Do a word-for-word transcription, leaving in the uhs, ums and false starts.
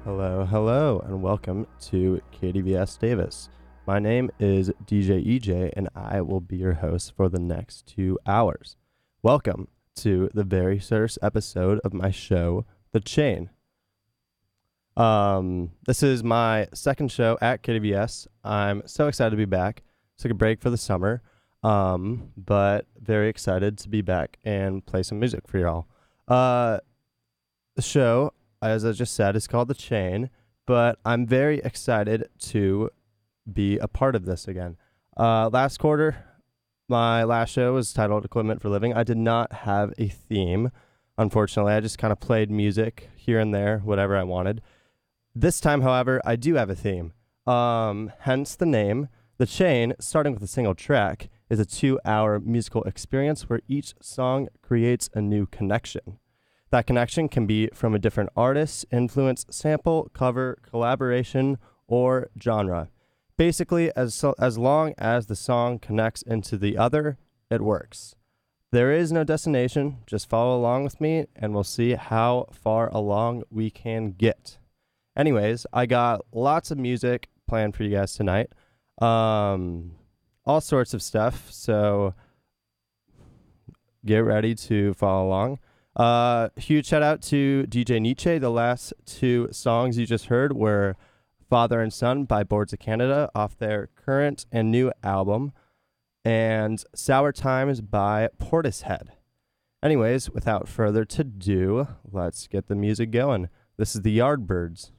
Hello, hello, and welcome to K D V S Davis. My name is D J E J, and I will be your host for the next two hours. Welcome to the very first episode of my show, The Chain. Um, this is my second show at K D V S. I'm so excited to be back. Took a break for the summer, um, but very excited to be back and play some music for y'all. Uh, the show, as I just said, is called The Chain, but I'm very excited to be a part of this again. Uh, last quarter, my last show was titled Equipment for Living. I did not have a theme, unfortunately. I just kind of played music here and there, whatever I wanted. This time, however, I do have a theme. Um, hence the name. The Chain, starting with a single track, is a two-hour musical experience where each song creates a new connection. That connection can be from a different artist, influence, sample, cover, collaboration, or genre. Basically, as so, as long as the song connects into the other, it works. There is no destination, just follow along with me, and we'll see how far along we can get. Anyways, I got lots of music planned for you guys tonight. Um, all sorts of stuff, so get ready to follow along. Uh, huge shout out to D J Nietzsche. The last two songs you just heard were Father and Son by Boards of Canada off their current and new album, and Sour Times by Portishead. Anyways, without further ado, let's get the music going. This is the Yardbirds.